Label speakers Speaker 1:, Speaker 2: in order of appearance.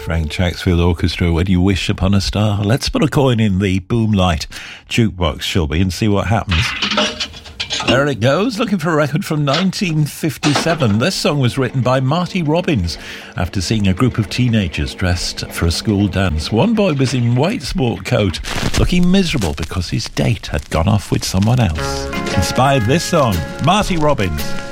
Speaker 1: Frank Chacksfield Orchestra, When You Wish Upon a Star. Let's put a coin in the Boomlight jukebox, shall we, and see what happens. There it goes, looking for a record from 1957. This song was written by Marty Robbins after seeing a group of teenagers dressed for a school dance. One boy was in white sport coat, looking miserable because his date had gone off with someone else. Inspired this song, Marty Robbins.